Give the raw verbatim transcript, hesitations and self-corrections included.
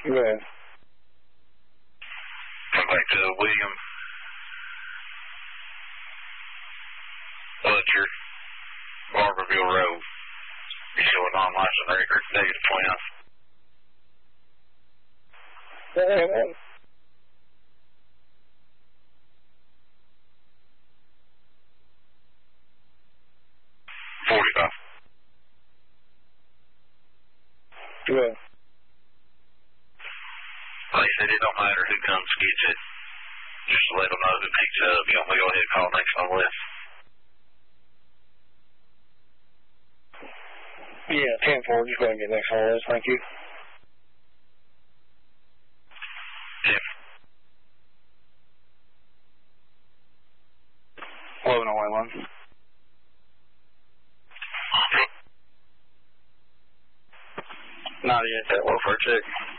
Go ahead. Come back to William Butcher, Barberville Road. You show a non-licensed record, negative twin. Go ahead, man. forty-five. Go ahead. Like I said, it don't matter who comes and gets it. Just let them know who picks it up. You want me to go ahead and call next on the list? Yeah, ten four, just go ahead and get next on the list. Thank you. Yeah. eleven oh one. ninety-eight, that welfare check.